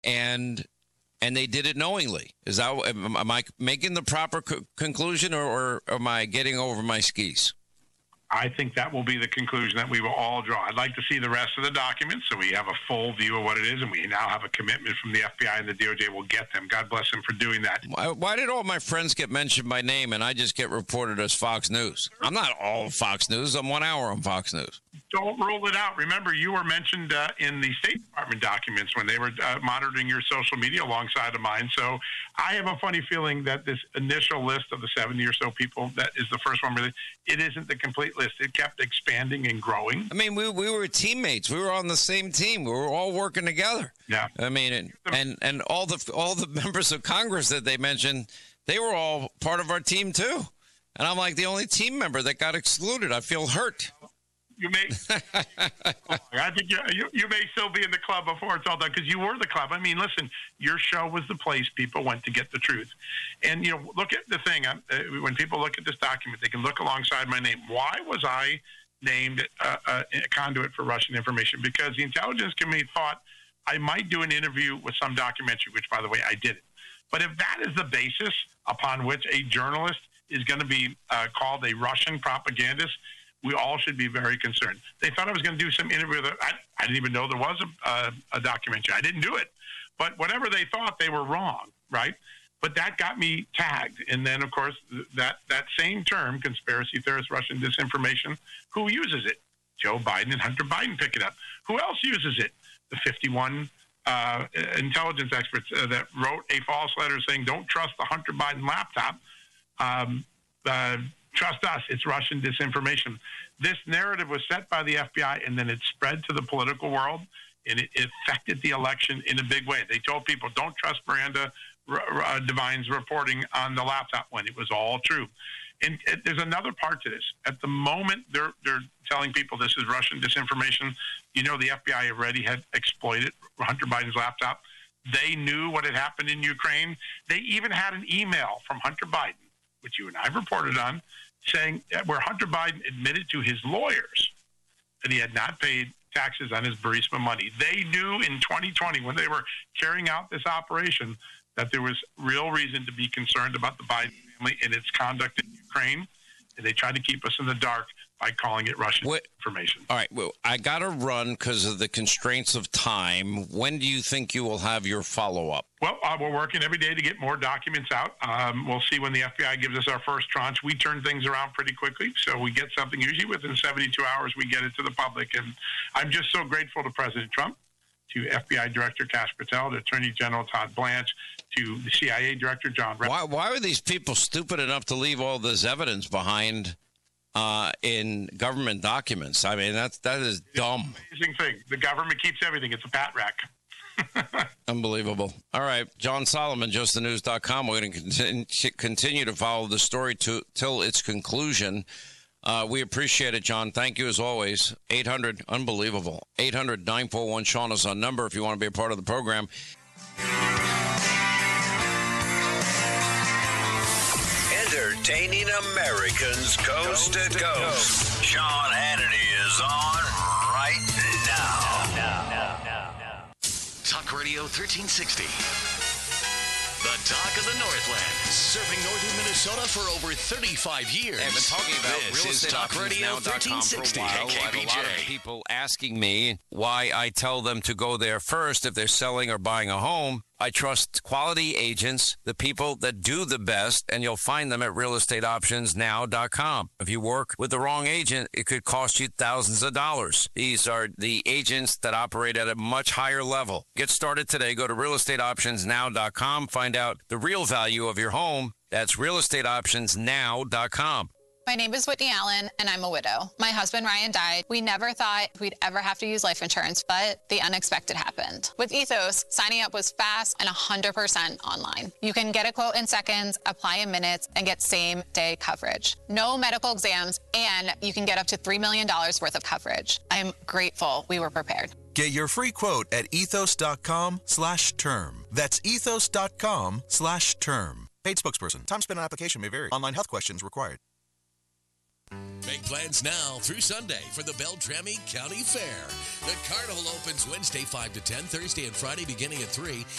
and they did it knowingly. Am I making the proper conclusion, or am I getting over my skis? I think that will be the conclusion that we will all draw. I'd like to see the rest of the documents so we have a full view of what it is, and we now have a commitment from the FBI and the DOJ will get them. God bless them for doing that. Why did all my friends get mentioned by name and I just get reported as Fox News? I'm not all Fox News. I'm 1 hour on Fox News. Don't rule it out. Remember, you were mentioned in the State Department documents when they were monitoring your social media alongside of mine. So I have a funny feeling that this initial list of the 70 or so people, that is the first one, really, it isn't the complete list. It kept expanding and growing. I mean, we were teammates. We were on the same team. We were all working together. Yeah. I mean, and all the members of Congress that they mentioned, they were all part of our team too. And I'm like the only team member that got excluded. I feel hurt. You may, I think you may still be in the club before it's all done, because you were the club. I mean, listen, your show was the place people went to get the truth. And, look at the thing. When people look at this document, they can look alongside my name. Why was I named a conduit for Russian information? Because the Intelligence Committee thought I might do an interview with some documentary, which, by the way, I didn't. But if that is the basis upon which a journalist is going to be called a Russian propagandist, we all should be very concerned. They thought I was going to do some interview. I didn't even know there was a documentary. I didn't do it. But whatever they thought, they were wrong, right? But that got me tagged. And then, of course, that same term, conspiracy theorist, Russian disinformation, who uses it? Joe Biden and Hunter Biden pick it up. Who else uses it? The 51 intelligence experts that wrote a false letter saying, don't trust the Hunter Biden laptop. Trust us, it's Russian disinformation. This narrative was set by the FBI, and then it spread to the political world, and it affected the election in a big way. They told people, don't trust Miranda Devine's reporting on the laptop, when it was all true. And there's another part to this. At the moment they're telling people this is Russian disinformation, the FBI already had exploited Hunter Biden's laptop. They knew what had happened in Ukraine. They even had an email from Hunter Biden, which you and I reported on, saying where Hunter Biden admitted to his lawyers that he had not paid taxes on his Burisma money. They knew in 2020, when they were carrying out this operation, that there was real reason to be concerned about the Biden family and its conduct in Ukraine, and they tried to keep us in the dark by calling it Russian information. All right, well, I got to run because of the constraints of time. When do you think you will have your follow-up? Well, we're working every day to get more documents out. We'll see when the FBI gives us our first tranche. We turn things around pretty quickly, so we get something usually within 72 hours. We get it to the public, and I'm just so grateful to President Trump, to FBI Director Kash Patel, to Attorney General Todd Blanche, to the CIA Director John Redmond. Why are these people stupid enough to leave all this evidence behind in government documents? I mean, that is dumb. Amazing thing. The government keeps everything. It's a pat rack. Unbelievable. All right. John Solomon, justthenews.com. We're going to continue to follow the story till its conclusion. We appreciate it, John. Thank you as always. 800, unbelievable. 800-941-SEAN is our number if you want to be a part of the program. Entertaining Americans coast to coast. Sean Hannity is on right now. Talk Radio 1360. The talk of the Northland, serving northern Minnesota for over 35 years. I've been talking about this real estate Talk Radio 1360 for a while. I have a lot of people asking me why I tell them to go there first if they're selling or buying a home. I trust quality agents, the people that do the best, and you'll find them at realestateoptionsnow.com. If you work with the wrong agent, it could cost you thousands of dollars. These are the agents that operate at a much higher level. Get started today. Go to realestateoptionsnow.com. Find out the real value of your home. That's realestateoptionsnow.com. My name is Whitney Allen, and I'm a widow. My husband, Ryan, died. We never thought we'd ever have to use life insurance, but the unexpected happened. With Ethos, signing up was fast and 100% online. You can get a quote in seconds, apply in minutes, and get same-day coverage. No medical exams, and you can get up to $3 million worth of coverage. I'm grateful we were prepared. Get your free quote at ethos.com/term. That's ethos.com/term. Paid spokesperson. Time spent on application may vary. Online health questions required. Make plans now through Sunday for the Beltrami County Fair. The carnival opens Wednesday 5 to 10, Thursday and Friday beginning at 3,